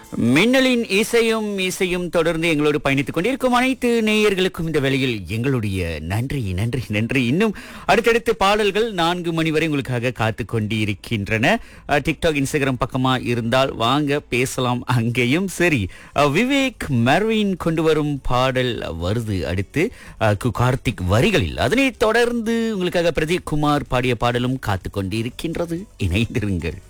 மின்னலின் இசையும் இசையும் தொடர்ந்து எங்களோடு பயணித்துக் கொண்டிருக்கும் அனைத்து நேயர்களுக்கும் இந்த வேளையில் எங்களுடைய நன்றி நன்றி நன்றி. இன்னும் அடுத்தடுத்து பாடல்கள் 4 மணி வரை உங்களுக்காக காத்து கொண்டிருக்கின்றன. டிக்டாக் இன்ஸ்டாகிராம் பக்கமா இருந்தால் வாங்க பேசலாம் அங்கேயும். சரி, விவேக் மெர்வின் கொண்டு வரும் பாடல் வருது அடுத்து கார்த்திக் வரிகளில். அதனை தொடர்ந்து உங்களுக்காக பிரதீப் குமார் பாடிய பாடலும் காத்து கொண்டிருக்கின்றது. இணைந்திருங்கள்.